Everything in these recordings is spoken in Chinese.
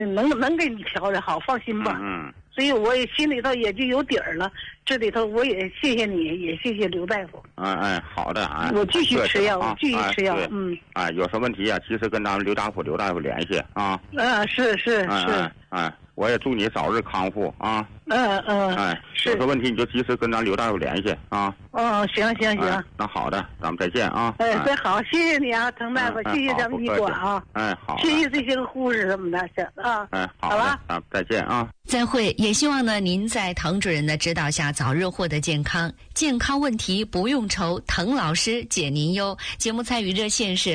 能给你调的好，放心吧。所以我也心里头也就有底儿了。这里头我也谢谢你，也谢谢刘大夫。 好的我继续吃药，我继续吃药。 有什么问题啊？及时跟咱们刘大夫联系啊。 是。 我也祝你早日康复啊。 是。 有什么问题你就及时跟咱刘大夫联系啊。 行。 那好的，咱们再见啊。 对，好，谢谢你啊，滕大夫，谢谢咱们医馆啊。 好。 谢谢这些个护士什么的， 好了，再见啊。 再会，也希望呢您在滕主任的指导下早日获得健康。健康问题不用愁，滕老师解您忧。节目参与热线是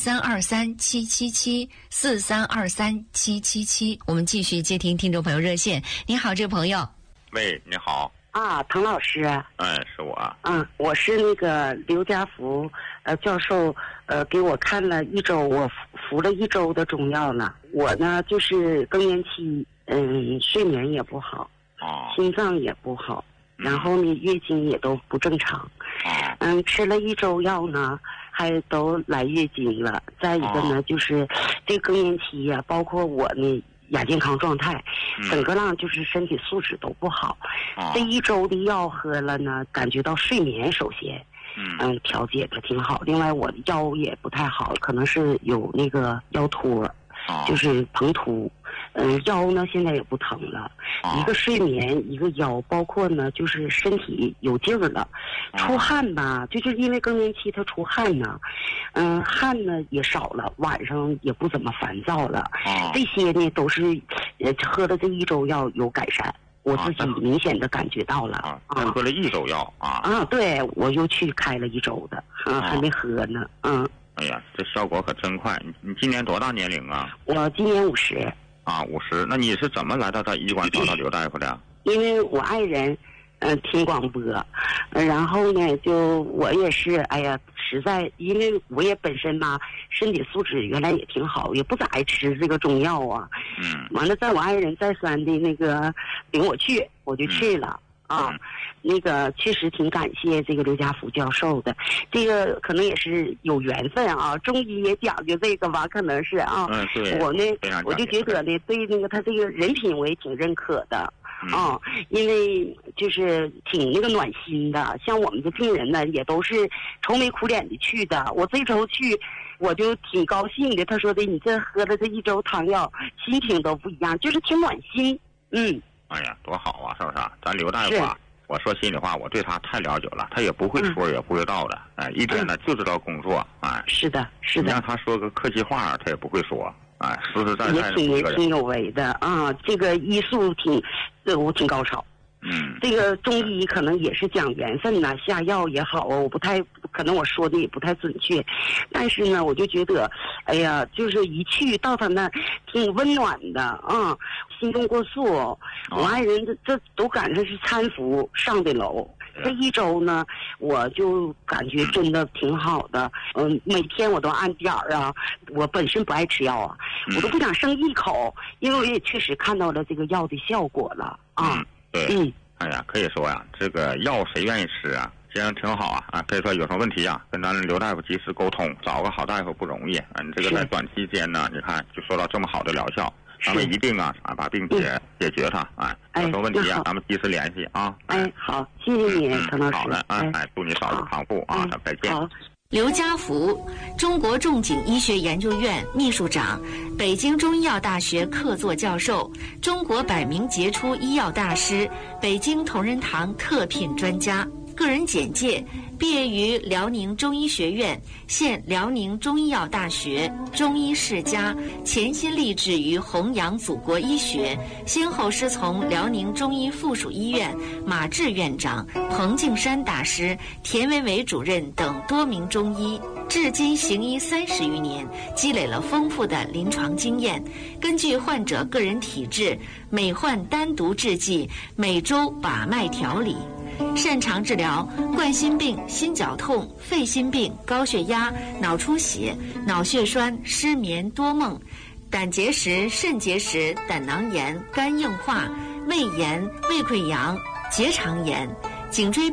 4323777743237777。我们继续接听听众朋友热线。你好，这位朋友。 喂，你好。 滕老师。 是我。 我是那个刘家福教授，给我看了1周，我服了1周的中药了。我呢就是更年期，睡眠也不好，心脏也不好，然后呢月经也都不正常。吃了1周药呢，还都来月经了。再一个呢，就是这更年期呀，包括我呢亚健康状态，整个浪就是身体素质都不好。这1周的药喝了呢，感觉到睡眠首先，调节的挺好。另外我的腰也不太好，可能是有那个腰托，就是膨突。腰呢现在也不疼了。一个睡眠，一个腰，包括呢就是身体有劲儿了，出汗吧，就是因为更年期它出汗呢，汗呢也少了，晚上也不怎么烦躁了。这些呢都是喝了这1周药有改善，我自己明显的感觉到了。 喝了1周药对，我又去开了1周的，还没喝呢。 哎呀，这效果可真快。你今年多大年龄啊？ 我今年50。 50。那你是怎么来到这医馆找到刘大夫的？ 因为我爱人听广播，然后呢就我也是，哎呀实在因为我也本身嘛身体素质原来也挺好，也不咋爱吃这个中药啊。完了在我爱人再三的那个领我去，我就去了。那个确实挺感谢这个刘家福教授的，这个可能也是有缘分啊。中医也讲究这个吧，可能是对。 我呢，我就觉得呢，对那个他这个人品我也挺认可的。因为就是挺那个暖心的，像我们的病人呢，也都是愁眉苦脸的去的。我这周去，我就挺高兴的。他说的，你这喝了这1周汤药，心情都不一样，就是挺暖心。 哎呀，多好啊，是不是？咱刘大夫我说心里话，我对他太了解了，他也不会说也不会道的。一天呢就知道工作。 是的。你让他说个客气话，他也不会说。实实在在的也挺有为的这个医术我挺高超。这个中医可能也是讲缘分呐，下药也好我不太可能我说的也不太准确，但是呢我就觉得哎呀，就是一去到他那挺温暖的心动过速。我爱人这都赶上是搀扶上的楼。这1周呢我就感觉真的挺好的。每天我都按点儿我本身不爱吃药我都不想剩1口，因为我也确实看到了这个药的效果了对。哎呀，可以说呀，这个药谁愿意吃啊？这样挺好可以说有什么问题跟咱刘大夫及时沟通，找个好大夫不容易。你这个在短期间呢，你看就说到这么好的疗效，咱们一定把病解决它。有什么问题咱们及时联系好，谢谢你，滕老师。 好的祝你早日康复再见。 好。 刘家福，中国仲景医学研究院秘书长，北京中医药大学客座教授，中国100名杰出医药大师，北京同仁堂特聘专家。个人简介：毕业于辽宁中医学院，现辽宁中医药大学中医世家，潜心立志于弘扬祖国医学，先后师从辽宁中医附属医院马志院长、彭敬山大师、田维伟主任等多名中医，至今行医30余年，积累了丰富的临床经验。根据患者个人体质，每患单独制剂，每周把脉调理。擅长治疗冠心病、心绞痛、肺心病、高血压、脑出血、脑血栓、失眠、多梦、胆结石、肾结石、胆囊炎、肝硬化、胃炎、胃溃疡、结肠炎、颈椎病、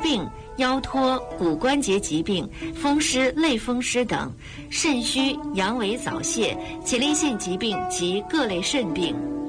腰托、骨关节疾病、风湿、类风湿等，肾虚、阳痿早泄、前列腺疾病及各类肾病。